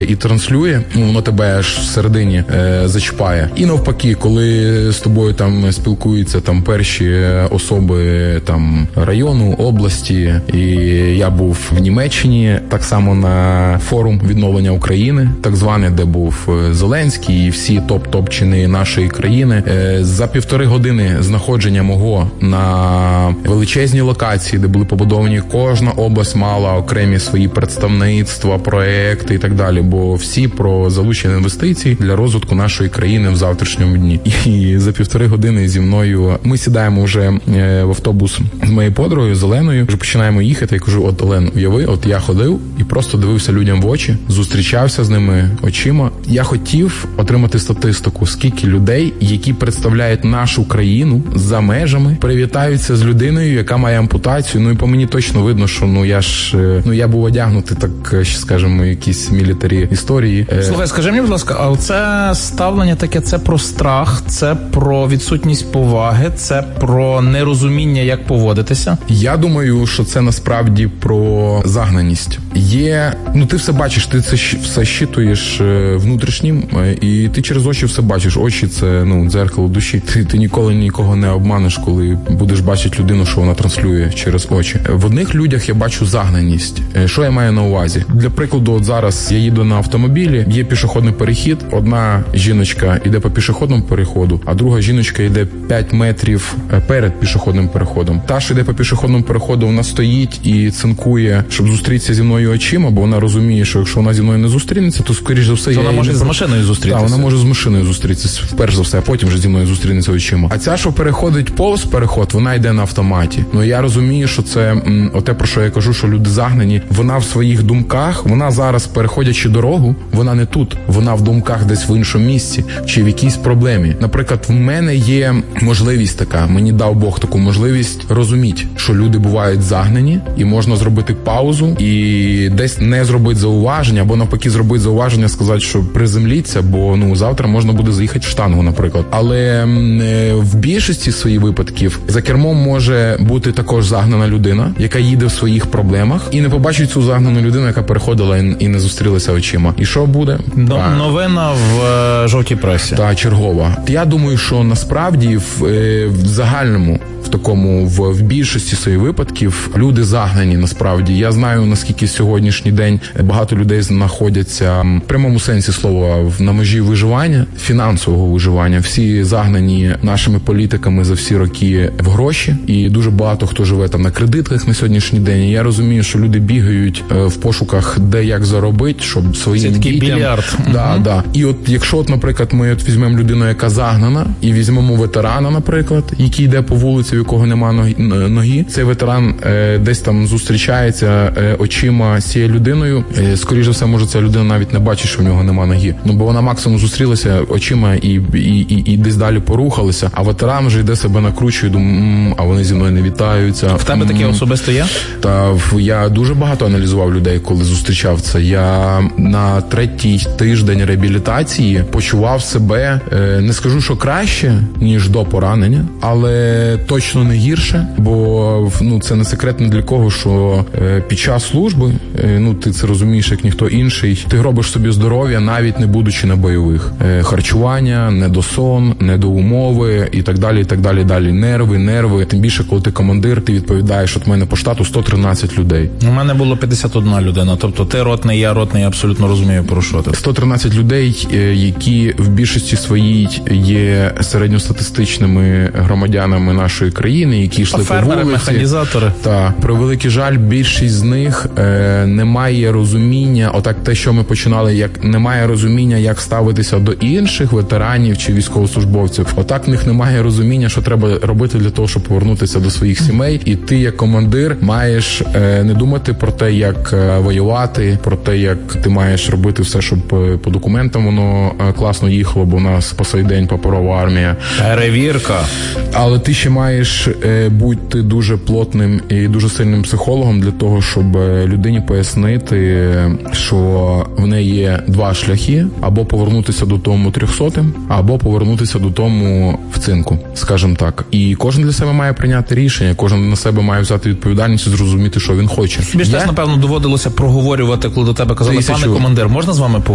і транслює, воно тебе аж всередині зачіпає. І навпаки, коли з тобою там спілкуються там перші особи там району, області, і я був в Німеччині, так само на форум відновлення України, так званий, де був Зеленський і всі топ-чини нашої країни. За 1,5 години знаходження мого на величезній локації, де були побудовані, кожна область мала окремі свої представництва, проекти і так далі, бо всі про залучення інвестицій для розвитку нашої країни в завтрашньому дні. І за 1,5 години зі мною ми сідаємо вже в автобус з моєю подругою, з Оленою, вже починаємо їхати. Я кажу, от, Олен, уяви, от я ходив і просто дивився людям в очі, зустрічався з ними очима. Я хотів отримати статистику, скільки людей, які представляють нашу країну за межами, привітаються з людиною, яка має ампутацію. Ну і по мені точно видно, що я був одягнутий, так, скажімо, якісь мілітарі історії. Слухай, скажи мені, будь ласка, а оце ставлення таке, це про страх, це про відсутність поваги, це про нерозуміння, як поводитися? Я думаю, що це насправді про загнаність. Ти все бачиш, ти це все щитуєш внутрішнім, і ти через очі все бачиш. Очі – це, дзеркало душі. Ти ніколи нікого не обманеш, коли будеш бачити людину, що вона транслює через очі. В одних людях я бачу загнаність. Що я маю на увазі? Для прикладу, от зараз я їду на автомобілі, є пішохідний перехід, одна жіночка йде по пішохідному переходу, а друга жіночка йде 5 метрів перед пішохідним переходом. Та, що йде по пішохідному переходу, вона стоїть і цинкує, щоб зустрітися зі мною очима, бо вона розуміє, що якщо вона зі мною не зустрінеться, то, скоріш за все, вона може з машиною зустрітися. Так, вона може з машиною зустрітися, перш за все, а потім вже зі мною зустрінеться очима. А ця, що переходить повз переход, вона йде на автоматі. Я розумію, що це оте, про що я кажу, що люди загнані. Вона в своїх думках, вона зараз, переходячи дорогу, вона не тут, вона в думках десь в іншому місці, чи в якійсь проблемі. Наприклад, в мене є можливість така, мені дав Бог таку можливість розуміти, що люди бувають загнані, і можна зробити паузу, і десь не зробити зауваження, або навпаки зробити зауваження, сказати, що приземліться, бо завтра можна буде заїхати в штангу, наприклад. Але в більшості своїх випадків за кермом може бути також загнана людина, яка їде в своїх проблемах, і не побачить цю загнану людину, яка переходила і не зустрілася очима. І що буде? Новина в жовтій пресі. Так, чергова. Я думаю, що насправді в загальному, в більшості своїх випадків люди загнані, насправді. Я знаю, наскільки сьогоднішній день багато людей знаходяться в прямому сенсі слова на межі виживання, фінансового виживання. Всі загнані нашими політиками за всі роки в гроші, і дуже багато хто живе там на кредитках на сьогоднішній день. І я розумію, що люди бігають в пошуках, де як заробити, щоб своїм дітям... Це такий більярд. Да. І от якщо, наприклад, ми візьмемо людину, яка загнана, і візьмемо ветерана, наприклад, який йде по вулиці, у якого нема ноги, цей ветеран десь там зустрічається очима з цією людиною. Скоріше за все, може, ця людина навіть не бачить, що в нього нема ноги. Бо вона максимум зустрілася очима і десь далі порухалися, а ветеран вже йде себе накручує, думає, а вони зі мною не вітаються. В тебе таке особисто є? Я дуже багато аналізував людей, коли зустрічав це. Я на 3-й тиждень реабілітації почував себе, не скажу, що краще, ніж до поранення, але точно не гірше, бо це не секрет ні для кого, що під час служби, ти це розумієш, як ніхто інший, ти робиш собі здоров'я, навіть не будучи на бойових. Харчування, недосон, недоумови і так далі, і так далі, далі. Нерви. Тим більше, коли ти командир, ти відповідаєш, от в мене по штату 113 людей. У мене було 51 людина, тобто ти ротний, я ротний, я абсолютно розумію, про що ти. 113 людей, які в більшості своїй є середньостатистичними громадянами нашої країни, які йшли по вулиці. Механізатори. Так, про великий жаль, більшість з них не має розуміння, отак те, що ми починали, як немає розуміння, як ставитися до інших ветеранів чи військовослужбовців. Отак в них немає розуміння, що треба робити для того, щоб повернутися до своїх сімей. І ти, як командир, маєш не думати про те, як воювати, про те, як ти маєш робити все, щоб по документам воно класно їхало, бо у нас по сей день паперова армія. Перевірка. Але ти ще маєш бути дуже плотним і дуже сильним психологом для того, щоб людині пояснити, що в неї є 2 шляхи: або повернутися додому 300-м, або повернутися додому в цинку, скажімо так. І кожен для себе має прийняти рішення, кожен на себе має взяти відповідальність і зрозуміти, що він хоче. Тобі ж теж, напевно, доводилося проговорювати, коли до тебе казали: пане командир, можна з вами поговорити?